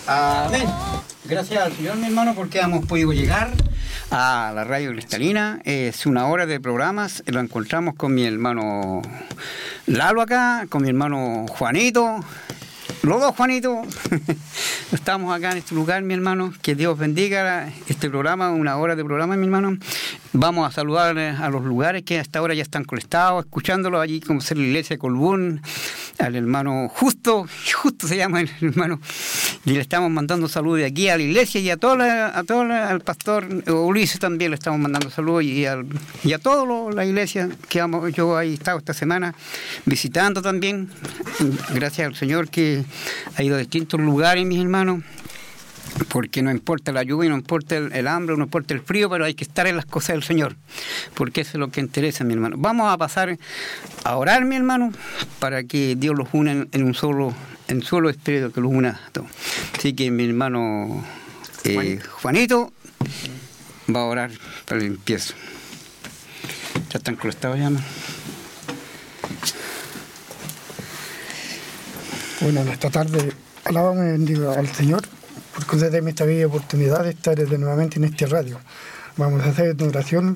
Amén. Gracias al Señor, mi hermano, porque hemos podido llegar a la radio cristalina. Es una hora de programas. Lo encontramos con mi hermano Lalo acá, con mi hermano Juanito. Los dos Juanitos. Estamos acá en este lugar, mi hermano. Que Dios bendiga este programa, una hora de programa, mi hermano. Vamos a saludar a los lugares que hasta ahora ya están conectados, escuchándolo allí, como ser la iglesia de Colbún, al hermano Justo se llama el hermano, y le estamos mandando saludos de aquí a la iglesia y a al pastor Ulises también le estamos mandando saludos y a toda la iglesia que yo he estado esta semana visitando también. Gracias al Señor que ha ido a distintos lugares, mis hermanos. Porque no importa la lluvia, no importa el hambre, no importa el frío, pero hay que estar en las cosas del Señor, porque eso es lo que interesa, mi hermano. Vamos a pasar a orar, mi hermano, para que Dios los una en un solo espíritu, que los una a todos. Así que mi hermano Juanito va a orar para el empiezo. ¿Ya están conectados ya, hermano? Bueno, en esta tarde alabamos y bendigo al Señor por concederme esta bella oportunidad de estar nuevamente en este radio. Vamos a hacer una oración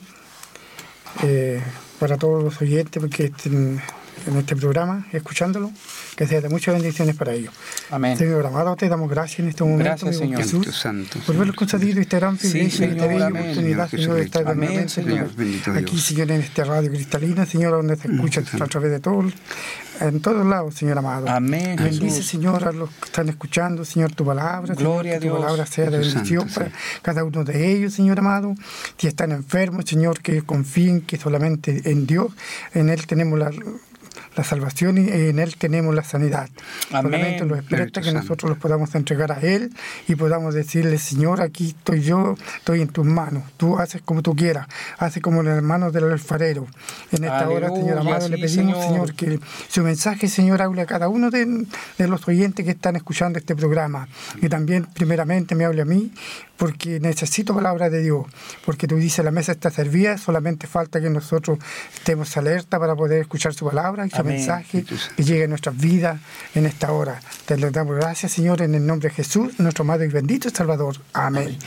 para todos los oyentes que estén en este programa, escuchándolo, que sea de muchas bendiciones para ellos. Amén. Señor amado, te damos gracias en este momento, gracias, Señor Jesús, Santo, por haber concedido esta gran privilegio, esta bella oportunidad, Señor, de estar nuevamente Señor, aquí, Señor, en este radio cristalina, Señor, donde se escucha a través de todos, en todos lados, Señor amado. Amén. Bendice, Jesús. Señor, a los que están escuchando, Señor, tu palabra. Gloria Señor, que a Dios. tu palabra sea de Jesús bendición Santo, para cada uno de ellos, Señor amado. Si están enfermos, Señor, que confíen que solamente en Dios, en Él tenemos la salvación y en Él tenemos la sanidad. Amén. Solamente nos espera que nosotros los podamos entregar a Él y podamos decirle, Señor, aquí estoy yo, estoy en tus manos. Tú haces como tú quieras, haces como en las manos del alfarero. En esta Aleluya, hora, Señor amado, sí, le pedimos, Señor, que su mensaje, Señor, hable a cada uno de los oyentes que están escuchando este programa. Y también, primeramente, me hable a mí, porque necesito palabra de Dios. Porque tú dices, la mesa está servida, solamente falta que nosotros estemos alerta para poder escuchar su palabra y su mensaje que llegue a nuestras vidas en esta hora. Te le damos gracias, Señor, en el nombre de Jesús, nuestro amado y bendito Salvador. Amén.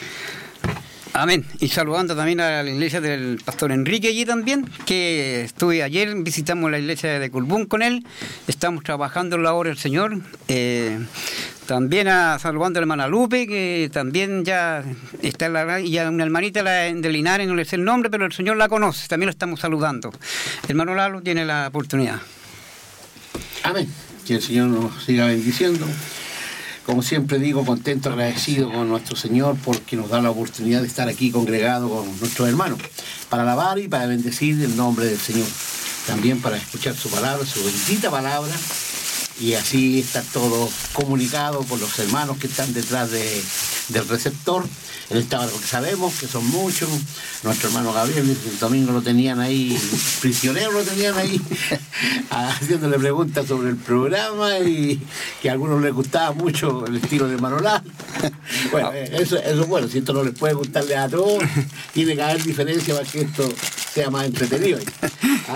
Amén. Y saludando también a la iglesia del pastor Enrique allí también, que estuve ayer, visitamos la iglesia de Colbún con él, estamos trabajando en la obra del Señor. También saludando a la hermana Lupe, que también ya está en la, y a una hermanita de Linares, no le sé el nombre, pero el Señor la conoce, también la estamos saludando. Hermano Lalo tiene la oportunidad. Amén. Que el Señor nos siga bendiciendo. Como siempre digo, contento, agradecido con nuestro Señor porque nos da la oportunidad de estar aquí congregados con nuestros hermanos para alabar y para bendecir el nombre del Señor. También para escuchar su palabra, su bendita palabra, y así estar todo comunicado por los hermanos que están detrás del receptor. En esta hora, porque sabemos que son muchos. Nuestro hermano Gabriel, el domingo lo tenían ahí, prisionero lo tenían ahí, haciéndole preguntas sobre el programa y que a algunos les gustaba mucho el estilo de Manolá. Bueno, eso es bueno, si esto no les puede gustarle a todos, tiene que haber diferencia para que esto sea más entretenido.